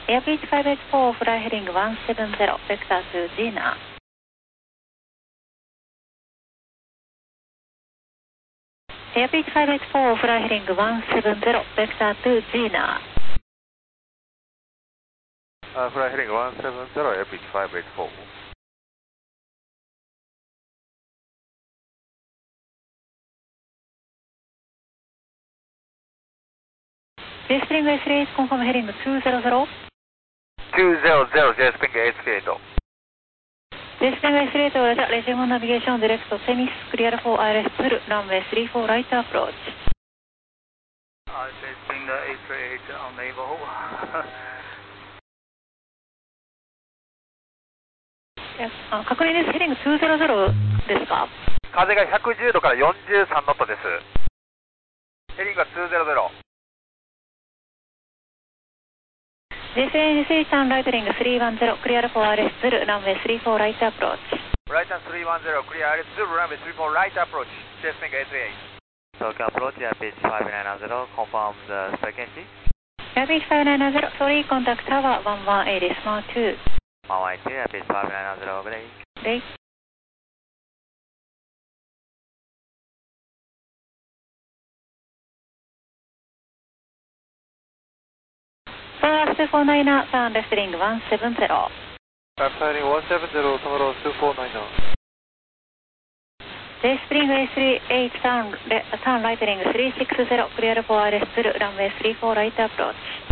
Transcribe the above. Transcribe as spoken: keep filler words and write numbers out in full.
エアピーチファイブエイトフォー、フライヘディングワンセブンゼロ、ベクターツージーナ。エアピーチファイブエイトフォー、フライヘディングワンセブンゼロ、ベクターツージーナ。 Uh, fly heading one seven zero, air pitch five eight four. ジェスプリング エススリーエイト コンファームヘディングツーゼロゼロ。 two zero zero, J Springエススリーエイト。 ジェスプリング エススリーエイト はレジェモンナビゲーションディレクトセミスクリアル フォーアイエルエスツー ランウェイスリーフォーライトアプローチ。 Uh, J Springエススリーエイト on naval. あ確認です。ヘディングツーゼロゼロですか？ 風がひゃくじゅうどからよんじゅうさんノットです。ヘディングはツーゼロゼロ。 ジェスプリング エススリーエイト ターンライトリングスリーワンゼロ、クリアル フォーアイエルエスツー ランウェイスリーフォーライトアプローチ。 ライトスリーワンゼロ、クリア アイエルエスツー、ランウェイスリーフォーライトアプローチ。J Spring エススリーエイト。 Tokyo approach, air pitch five nine zero, confirm the frequency. エアピーチファイブナインゼロ、ソリーコンタクトタワーワンワンエイト、スマートツー。 one one two, air pitch five nine zero, break. レイ。フォーアーツーフォーナイナー、ターンレフトリングワンセブンゼロ。 I'm flying one seven zero, tomorrow two four nine now. ジェスプリング エススリーエイト ターンレターンライトリングスリーシックスゼロ、クリアル フォーアイエルエスツー、ランウェイスリーフォーライトアプローチ。